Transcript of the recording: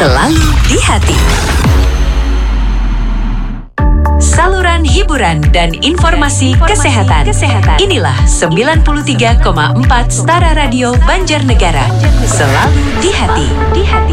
selalu di hati. Saluran hiburan dan informasi kesehatan. Inilah 93,4 Stara Radio Banjarnegara. Selalu di hati.